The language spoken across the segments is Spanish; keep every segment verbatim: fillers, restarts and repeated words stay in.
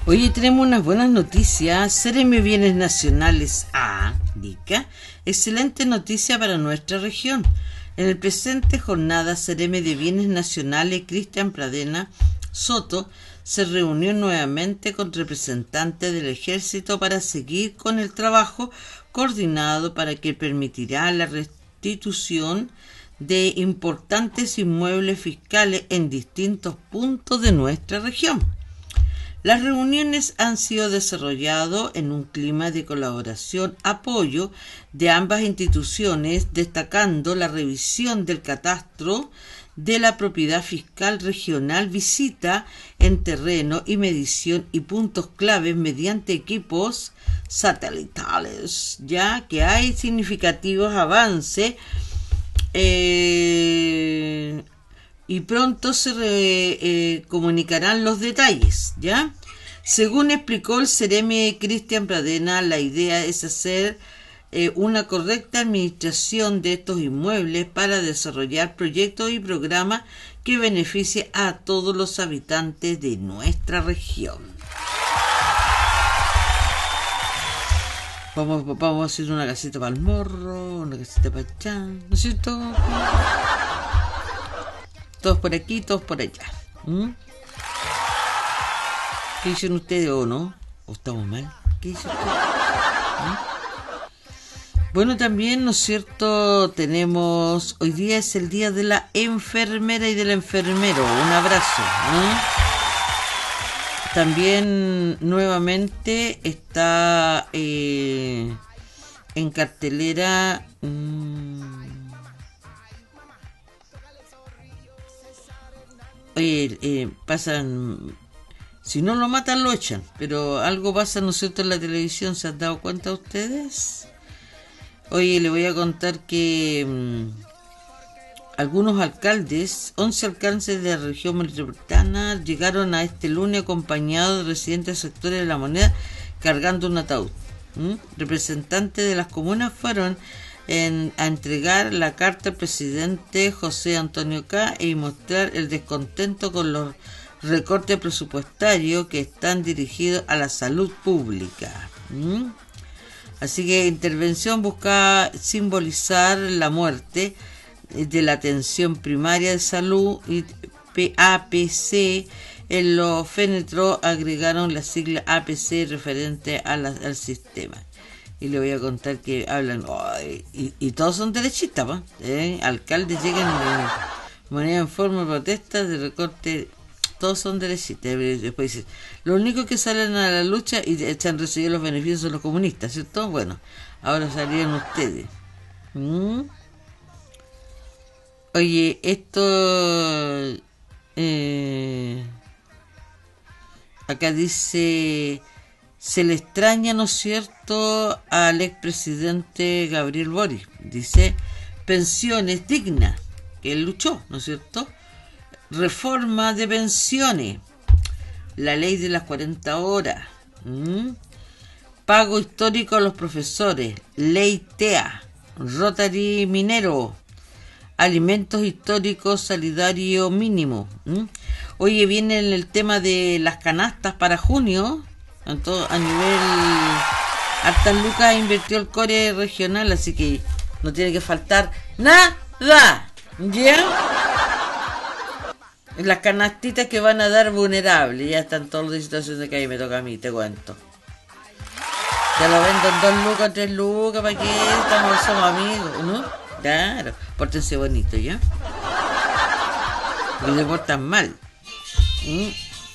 Hoy tenemos unas buenas noticias. Ceremi Bienes Nacionales A, DICA, excelente noticia para nuestra región. En el presente jornada, Ceremi de Bienes Nacionales Cristian Pradena Soto se reunió nuevamente con representantes del Ejército para seguir con el trabajo coordinado para que permitirá la restitución de importantes inmuebles fiscales en distintos puntos de nuestra región. Las reuniones han sido desarrolladas en un clima de colaboración, apoyo de ambas instituciones, destacando la revisión del catastro de la propiedad fiscal regional, visita en terreno y medición y puntos claves mediante equipos satelitales, ya que hay significativos avances eh, y pronto se re, eh, comunicarán los detalles, ¿ya? Según explicó el Ceremi Cristian Pradena, la idea es hacer eh, una correcta administración de estos inmuebles para desarrollar proyectos y programas que beneficien a todos los habitantes de nuestra región. Vamos, vamos a hacer una casita para el morro, una casita para allá, ¿no es cierto? Todos por aquí, todos por allá. ¿Mm? ¿Qué dicen ustedes o no? ¿O estamos mal? ¿Qué dicen ustedes? ¿Mm? Bueno, también, ¿no es cierto? Tenemos... Hoy día es el día de la enfermera y del enfermero. Un abrazo. ¿eh? También, nuevamente, está eh, en cartelera... Mmm, Oye, eh, pasan, si no lo matan lo echan, pero algo pasa, ¿no es cierto?, en la televisión. ¿Se han dado cuenta ustedes? Oye, le voy a contar que mmm, algunos alcaldes, once alcaldes de la región metropolitana, llegaron a este lunes acompañados de residentes del sector de La Moneda cargando un ataúd. ¿Mm? Representantes de las comunas fueron En, a entregar la carta al presidente José Antonio K y mostrar el descontento con los recortes presupuestarios que están dirigidos a la salud pública. ¿Mm? Así que intervención busca simbolizar la muerte de la atención primaria de salud y A P C. En los fénetros agregaron la sigla A P C referente a la, al sistema. Y le voy a contar que hablan, oh, y, y todos son derechistas, ¿eh? Alcaldes llegan de manera en forma de protesta de recorte, todos son derechistas. Después dicen, los únicos que salen a la lucha y han recibido los beneficios son los comunistas, ¿cierto? Bueno, ahora salieron ustedes. ¿Mm? Oye, esto... Eh, acá dice... Se le extraña, ¿no es cierto?, al expresidente Gabriel Boric. Dice, pensiones dignas, que él luchó, ¿no es cierto? Reforma de pensiones, la ley de las cuarenta horas, ¿Mm? pago histórico a los profesores, ley T E A, Rotary Minero, alimentos históricos solidario mínimo. ¿Mm? Oye, viene el tema de las canastas para junio. Entonces, a nivel hartas lucas invirtió el core regional, así que no tiene que faltar nada, ¿ya? Las canastitas que van a dar vulnerables, ya están todas las situaciones de que ahí me toca a mí, te cuento. Ya lo vendo en dos lucas, tres lucas, ¿para qué? Estamos, somos amigos, ¿no? Claro, pórtense bonito, ¿ya? Y se portan mal. ¿Mm?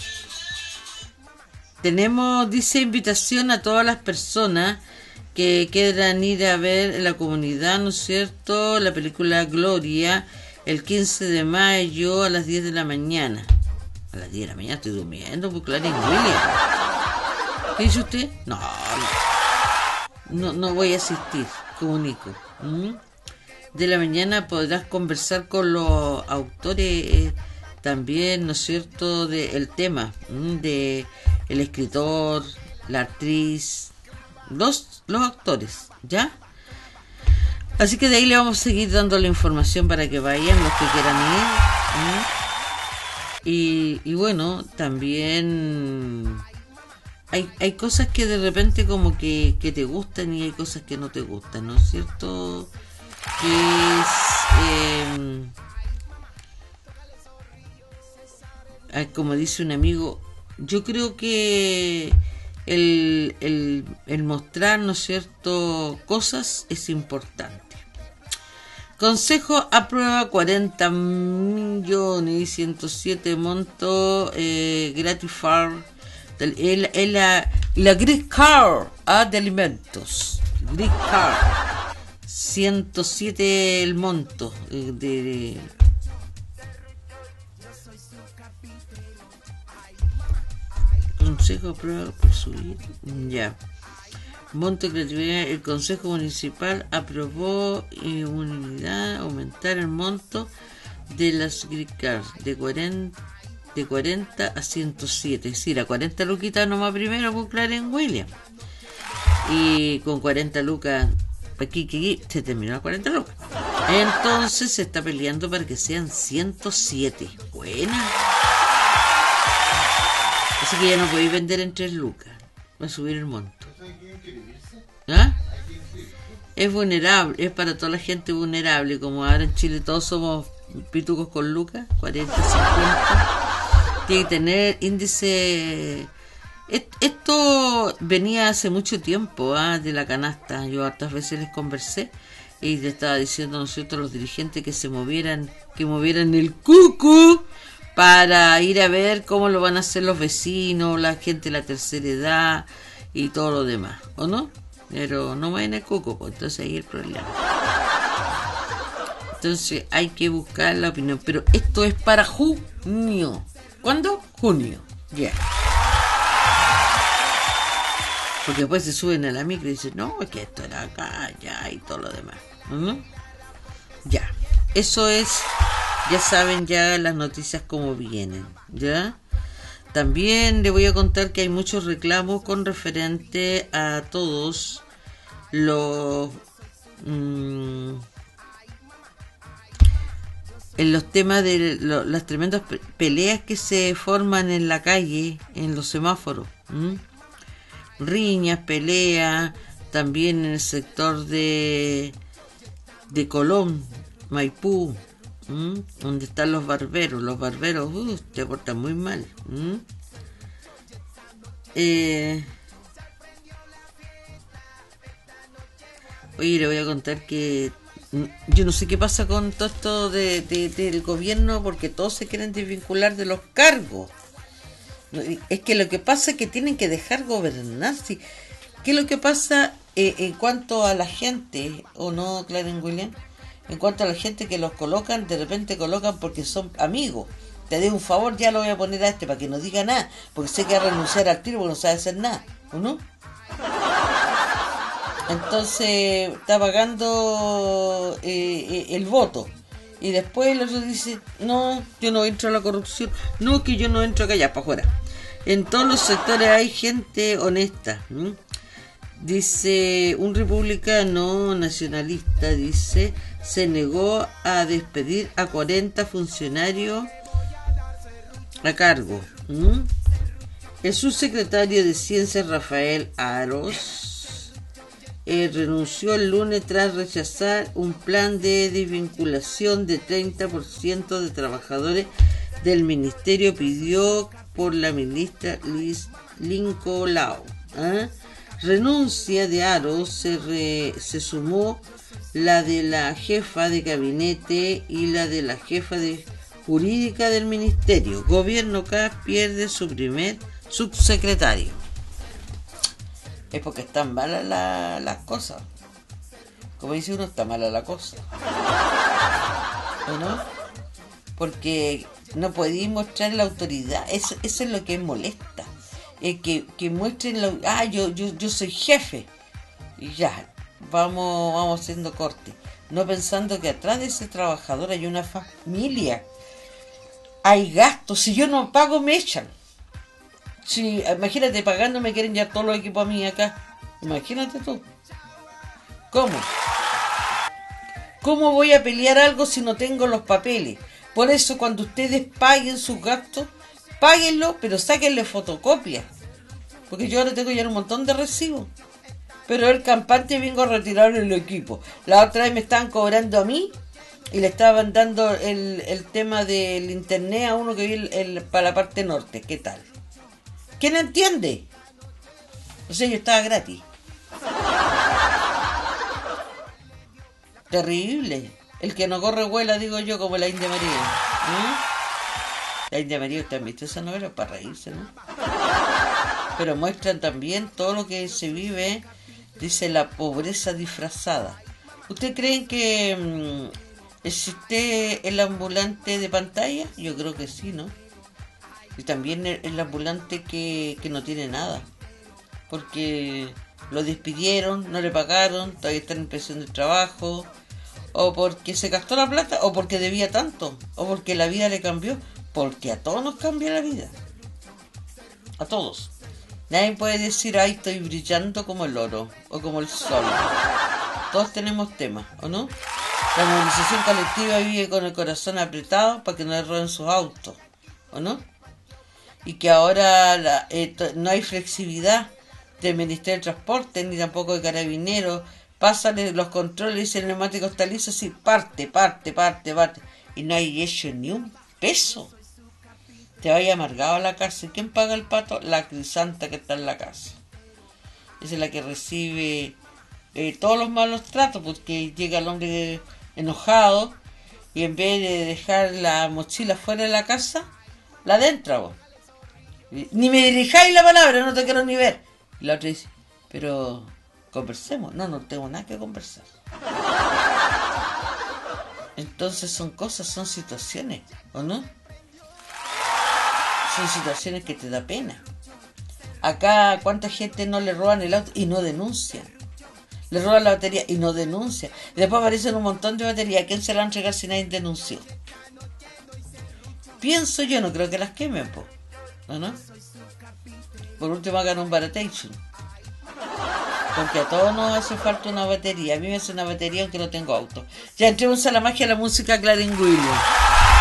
Tenemos, dice, invitación a todas las personas que quieran ir a ver en la comunidad, ¿no es cierto?, la película Gloria, el quince de mayo a las diez de la mañana. A las diez de la mañana estoy durmiendo, pues Clarín William. ¿Qué dice usted? No, no, no voy a asistir, comunico. ¿Mm? De la mañana podrás conversar con los autores eh, también, ¿no es cierto?, del tema, ¿Mm? de el escritor, la actriz, los, los actores, ¿ya? Así que de ahí le vamos a seguir dando la información para que vayan los que quieran ir. ¿Mm? Y, y bueno, también hay, hay cosas que de repente como que, que te gustan y hay cosas que no te gustan, ¿no es cierto? Que es, eh, como dice un amigo, yo creo que el, el, el mostrar, ¿no es cierto?, cosas es importante. Consejo aprueba cuarenta millones y ciento siete montos eh, gratifar el, el, la, la Grid Card ah, de alimentos. Grid Card ciento siete el monto eh, de, de Consejo aprueba por subir ya monto creatividad. El Consejo Municipal aprobó en unanimidad aumentar el monto de las Grid Cards de cuarenta, de cuarenta a ciento siete, es decir, a cuarenta luquitas nomás primero con Clarence Williams, y con cuarenta lucas aquí, aquí se terminó a cuarenta lucas, entonces se está peleando para que sean ciento siete. Buena, así que ya no podéis vender en tres lucas, va a subir el monto. ¿Ah? Es vulnerable, es para toda la gente vulnerable, como ahora en Chile todos somos pitucos con lucas, cuarenta, cincuenta, tiene que tener índice. Esto venía hace mucho tiempo ¿ah? de la canasta, yo hartas veces les conversé y le estaba diciendo, ¿no es cierto?, a los dirigentes que se movieran, que movieran el cucu para ir a ver cómo lo van a hacer los vecinos, la gente de la tercera edad y todo lo demás, ¿o no? Pero no mueven el cuco, pues entonces ahí el problema. Entonces hay que buscar la opinión, pero esto es para junio. ¿Cuándo? Junio, ya. Yeah. Porque después se suben a la micro y dicen, no, es que esto era acá, ya, y todo lo demás. ¿No? Ya. Eso es, ya saben ya las noticias como vienen, ¿ya? También le voy a contar que hay muchos reclamos con referente a todos los mmm, en los temas de lo, las tremendas pe- peleas que se forman en la calle, en los semáforos, ¿m? riñas, peleas, también en el sector de de Colón, Maipú, ¿m? donde están los barberos. Los barberos uh, te portan muy mal. ¿m? Eh, oye, le voy a contar que yo no sé qué pasa con todo esto de, de, del gobierno, porque todos se quieren desvincular de los cargos. Es que lo que pasa es que tienen que dejar gobernar. ¿Sí? ¿Qué es lo que pasa eh, en cuanto a la gente, o no, Clarence Williams? En cuanto a la gente que los colocan, de repente colocan porque son amigos. Te doy un favor, ya lo voy a poner a este para que no diga nada, porque sé que va a renunciar al tiro porque no sabe hacer nada, ¿o no? Entonces está pagando eh, el voto. Y después el otro dice, no, yo no entro a la corrupción, no, que yo no entro acá, ya para afuera. En todos los sectores hay gente honesta. ¿m? Dice, un republicano nacionalista, dice, se negó a despedir a cuarenta funcionarios a cargo. ¿m? El subsecretario de Ciencias, Rafael Aros, Eh, renunció el lunes tras rechazar un plan de desvinculación de treinta por ciento de trabajadores del ministerio pidió por la ministra Liz Lincolao. ¿eh? Renuncia de Aros se, re, se sumó la de la jefa de gabinete y la de la jefa de jurídica del ministerio. Gobierno C A S pierde su primer subsecretario. Es porque están malas la, las cosas. Como dice uno, está mala la cosa. ¿O no? Porque no podéis mostrar la autoridad. Eso, eso es lo que molesta. Es que, que muestren la... Ah, yo, yo, yo soy jefe. Y ya, vamos, vamos haciendo corte. No pensando que atrás de ese trabajador hay una familia. Hay gastos. Si yo no pago, me echan. Si, imagínate, pagando me quieren llevar todos los equipos a mí acá. Imagínate tú. ¿Cómo? ¿Cómo voy a pelear algo si no tengo los papeles? Por eso cuando ustedes paguen sus gastos, páguenlo, pero sáquenle fotocopia. Porque yo ahora tengo ya un montón de recibos. Pero el campante vengo a retirar el equipo. La otra vez me estaban cobrando a mí y le estaban dando el, el tema del internet a uno que vive el, el, para la parte norte. ¿Qué tal? ¿Quién entiende? O sea, yo estaba gratis. Terrible. El que no corre vuela, digo yo, como la India María. ¿Eh? La India María, ¿usted han visto esa novela? Para reírse, ¿no? Pero muestran también todo lo que se vive, dice, la pobreza disfrazada. ¿Usted creen que mmm, existe el ambulante de pantalla? Yo creo que sí, ¿no? Y también el, el ambulante que, que no tiene nada. Porque lo despidieron, no le pagaron, todavía está en presión de trabajo, o porque se gastó la plata, o porque debía tanto, o porque la vida le cambió, porque a todos nos cambia la vida. A todos. Nadie puede decir, ay, estoy brillando como el oro, o como el sol. Todos tenemos temas, ¿o no? La movilización colectiva vive con el corazón apretado para que no le roben sus autos, ¿o no? Y que ahora la, eh, no hay flexibilidad del Ministerio de Transporte, ni tampoco de Carabineros. Pásale los controles y el neumático está liso, así, parte, parte, parte, parte. Y no hay hecho ni un peso. Te vaya amargado a la casa. ¿Quién paga el pato? La crisanta que está en la casa. Esa es la que recibe eh, todos los malos tratos, porque llega el hombre enojado y en vez de dejar la mochila fuera de la casa, la adentra vos. Ni me dirijáis la palabra, no te quiero ni ver. Y la otra dice, pero conversemos. No, no tengo nada que conversar. Entonces son cosas, son situaciones, ¿o no? Son situaciones que te da pena. Acá, ¿cuánta gente no le roban el auto y no denuncian? Le roban la batería y no denuncian. Y después aparecen un montón de baterías. ¿A quién se la van a entregar si nadie denunció? Pienso yo, no creo que las quemen, po. ¿No, no? Por último hagan un baratation. Porque a todos nos hace falta una batería. A mí me hace una batería aunque no tengo auto. Ya entremos a la magia de la música Clarence Williams.